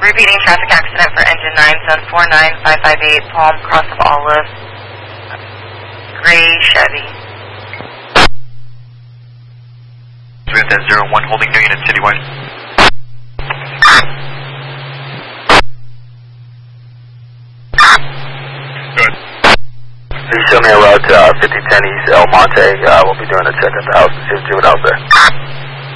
Repeating traffic accident for engine 9, zone 49558, Palm, cross of Olive, gray Chevy. With that 01 holding new unit citywide. Good. Please show me a route to 5010 East El Monte. We'll be doing a check at the house to see if Jude out there.